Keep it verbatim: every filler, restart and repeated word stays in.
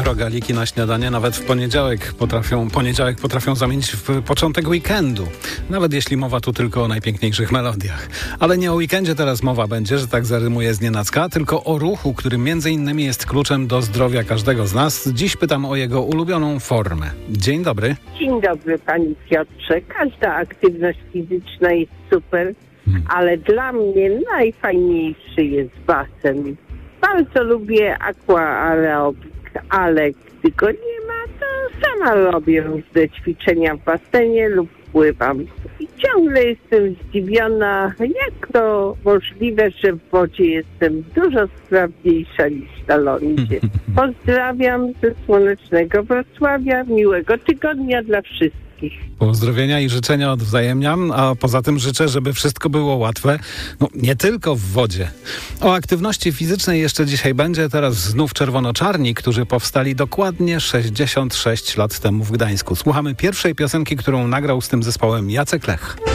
rogaliki na śniadanie nawet w poniedziałek potrafią, poniedziałek potrafią zamienić w początek weekendu. Nawet jeśli mowa tu tylko o najpiękniejszych melodiach. Ale nie o weekendzie teraz mowa będzie, że tak zarymuję znienacka, tylko o ruchu, który między innymi jest kluczem do zdrowia każdego z nas. Dziś pytam o jego ulubioną formę. Dzień dobry. Dzień dobry, panie Piotrze. Każda aktywność fizyczna jest super, hmm. ale dla mnie najfajniejszy jest basen. Bardzo lubię aqua aerobik, ale gdy go nie ma, to sama robię różne ćwiczenia w basenie lub pływam. I ciągle jestem zdziwiona, jak to możliwe, że w wodzie jestem dużo sprawniejsza niż na lądzie. Pozdrawiam ze słonecznego Wrocławia. Miłego tygodnia dla wszystkich. Pozdrowienia i życzenia odwzajemniam, a poza tym życzę, żeby wszystko było łatwe, no nie tylko w wodzie. O aktywności fizycznej jeszcze dzisiaj będzie, teraz znów czerwono-czarni, którzy powstali dokładnie sześćdziesiąt sześć lat temu w Gdańsku. Słuchamy pierwszej piosenki, którą nagrał z tym zespołem Jacek Lech.